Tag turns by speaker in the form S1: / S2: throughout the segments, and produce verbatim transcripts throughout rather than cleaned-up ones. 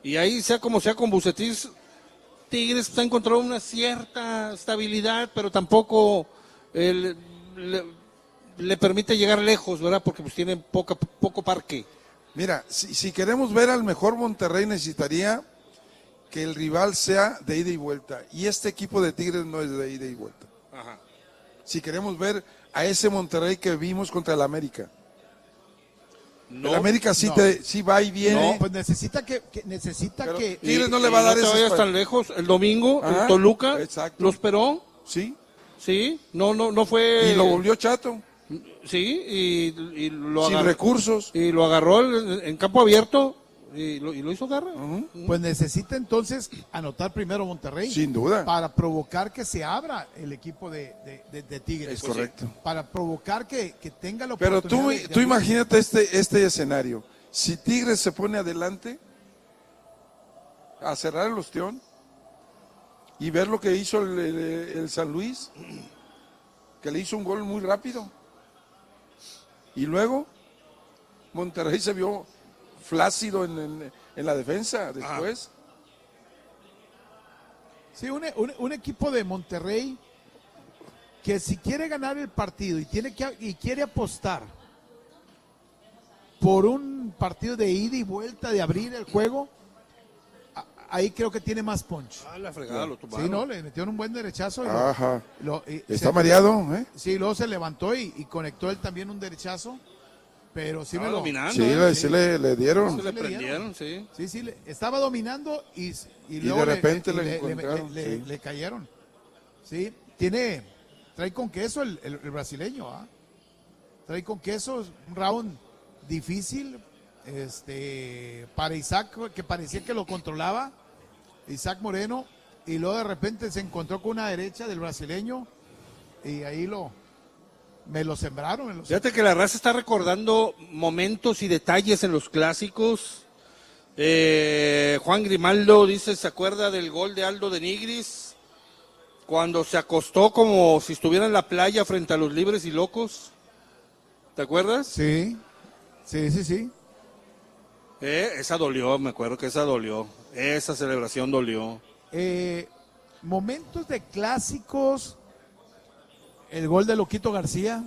S1: Y ahí, sea como sea, con Bucetich, Tigres ha encontrado una cierta estabilidad, pero tampoco eh, le, le permite llegar lejos, ¿verdad? Porque pues tiene poca, poco parque.
S2: Mira, si, si queremos ver al mejor Monterrey, necesitaría que el rival sea de ida y vuelta. Y este equipo de Tigres no es de ida y vuelta.
S1: Ajá.
S2: Si queremos ver a ese Monterrey que vimos contra el América.
S1: No,
S2: el América sí,
S3: no.
S2: te, sí va y viene.
S3: No, pues necesita que, que necesita
S2: Pero
S3: que
S2: Tigres
S1: Y-
S2: no le
S1: y
S2: va a dar
S1: no te
S2: ese
S1: vayas
S2: espacio.
S1: tan lejos. El domingo,
S2: Ajá,
S1: el Toluca
S2: exacto.
S1: lo esperó,
S2: Sí,
S1: sí, no, no, no fue.
S2: y lo volvió chato,
S1: Sí, y, y lo
S2: sin
S1: agarró.
S2: recursos.
S1: Y lo agarró en, en campo abierto y lo, y lo hizo garra.
S2: Ujú.
S3: pues necesita entonces anotar primero Monterrey.
S2: Sin duda.
S3: Para provocar que se abra el equipo de, de, de- de Tigres.
S2: Es
S3: Pues sí,
S2: correcto.
S3: para provocar que, que tenga la
S2: Pero
S3: oportunidad
S2: tú,
S3: de- de
S2: tú
S3: abrir.
S2: imagínate este, este escenario. Si Tigres se pone adelante a cerrar el ostión y ver lo que hizo el, el- el San Luis, que le hizo un gol muy rápido. Y luego Monterrey se vio flácido en, en- en la defensa después.
S3: Sí, un, un- un equipo de Monterrey que si quiere ganar el partido y tiene que y quiere apostar por un partido de ida y vuelta, de abrir el juego, a- ahí creo que tiene más punch.
S1: Ah, la fregada, lo tumbaron.
S3: Sí, no, le metieron un buen derechazo. y lo-
S2: Ajá.
S3: lo- y
S2: Está
S3: se-
S2: mareado, ¿eh?
S3: Sí, luego se levantó y, y conectó él también un derechazo, pero sí
S1: Estaba
S3: me lo...
S1: dominando.
S2: Sí,
S1: ¿eh?
S2: le, sí le, le dieron.
S1: Se le
S3: le
S1: prendieron, sí.
S3: Sí, sí, le- estaba dominando y, y
S2: de
S3: luego
S2: repente le
S3: le,
S2: encontraron,
S3: le-
S2: sí.
S3: le cayeron. Sí, tiene, trae con queso el, el- el brasileño, ¿ah? Trae con queso, un round difícil, este, para Isaac, que parecía que lo controlaba, Isaac Moreno, y luego de repente se encontró con una derecha del brasileño, y ahí lo, me lo sembraron. Me lo
S1: Fíjate que la raza está recordando momentos y detalles en los clásicos. Eh, Juan Grimaldo dice, ¿se acuerda del gol de Aldo de Nigris? Cuando se acostó como si estuviera en la playa frente a los libres y locos. ¿Te acuerdas?
S3: Sí, sí, sí, sí.
S1: Eh, esa dolió, me acuerdo que esa dolió. Esa celebración dolió.
S3: Eh, momentos de clásicos, el gol de Loquito García,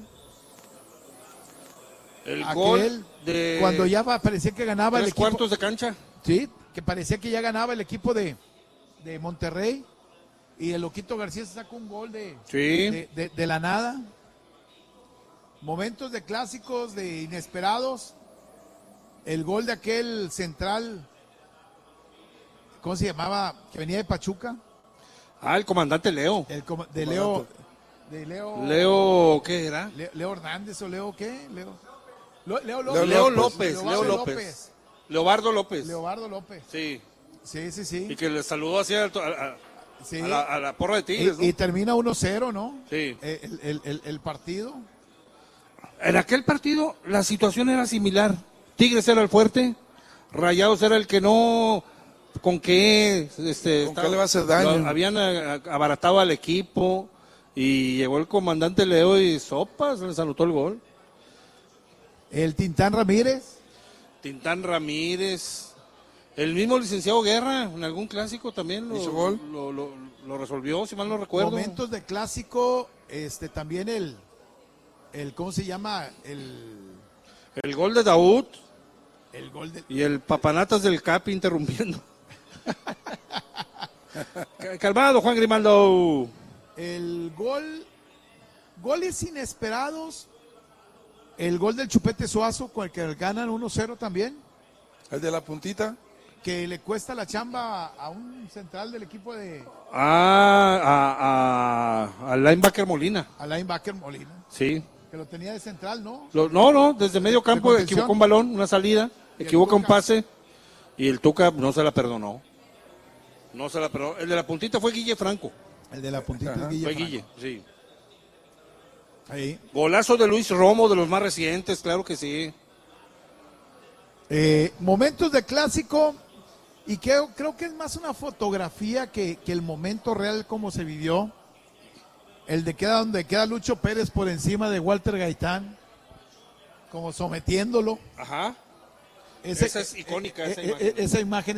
S1: El
S3: aquel
S1: gol de
S3: cuando ya va- parecía que ganaba el
S1: tres
S3: equipo,
S1: cuartos de cancha.
S3: sí, que parecía que ya ganaba el equipo de, de Monterrey, y el Loquito García se sacó un gol de,
S1: Sí.
S3: de, de- de la nada. Momentos de clásicos, de inesperados, el gol de aquel central, ¿cómo se llamaba? Que venía de Pachuca.
S1: Ah, el comandante Leo.
S3: El coma- de Leo, de Leo,
S1: Leo, ¿qué era?
S3: Le- Leo Hernández o Leo qué, Leo, Lo- Leo,
S2: Leo
S1: Leo
S2: López.
S1: López,
S3: Leobardo
S1: Leo López. Leobardo López.
S3: Leobardo López.
S1: Sí.
S3: Sí, sí,
S1: Y
S3: sí.
S1: que le saludó así a, a-
S3: Sí.
S1: a la, a la porra de Tigres, ¿no?
S3: Y, y termina uno cero, ¿no?
S1: Sí.
S3: El, el- el- el partido.
S1: En aquel partido la situación era similar. Tigres era el fuerte, Rayados era el que no, con qué, este,
S2: ¿Con qué le va a hacer daño?
S1: lo- habían a- a- abaratado al equipo y llegó el comandante Leo y sopas, les anotó el gol.
S3: El Tintán Ramírez.
S1: Tintán Ramírez, el mismo licenciado Guerra, en algún clásico también lo,
S2: ¿Hizo gol?
S1: lo, lo- lo resolvió, si mal no recuerdo.
S3: Momentos de clásico, este también el, el ¿cómo se llama? El,
S1: El gol de Daud
S3: el gol del
S1: y el papanatas del Capi interrumpiendo. Calmado, Juan Grimaldo.
S3: el gol, goles inesperados. El gol del Chupete Suazo, con el que ganan uno cero también,
S2: El de la puntita.
S3: que le cuesta la chamba a un central del equipo de
S1: Ah, a, a, al linebacker Molina,
S3: Alain Baker Molina,
S1: sí.
S3: que lo tenía de central, ¿no?
S1: Lo- no, no, desde medio campo
S3: contención.
S1: equivocó un balón, una salida,
S3: Y el
S1: equivoca un
S3: Tuca.
S1: pase y el Tuca no se la perdonó. No se la perdonó. El de la puntita fue Guille Franco.
S3: El de la puntita
S2: Ajá.
S3: es Guille
S1: Fue
S3: Franco.
S1: Guille, sí.
S3: Ahí.
S1: Golazo de Luis Romo, de los más recientes, claro que sí.
S3: Eh, momentos de clásico, y creo, creo que es más una fotografía que, que el momento real como se vivió. El de queda donde queda Lucho Pérez por encima de Walter Gaitán, como sometiéndolo.
S1: Ajá.
S3: Ese-
S1: Esa es icónica, esa
S3: eh, eh,
S1: imagen.
S3: esa imagen